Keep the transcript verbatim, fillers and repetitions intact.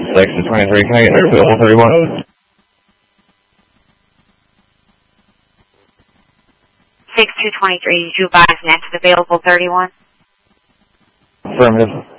Section twenty-three, can I get her available thirty-one? six two twenty-three, you advise next available thirty-one? Affirmative.